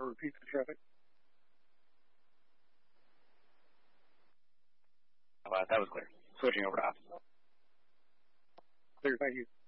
repeat the traffic? That was clear. Switching over to ops. Clear, thank you.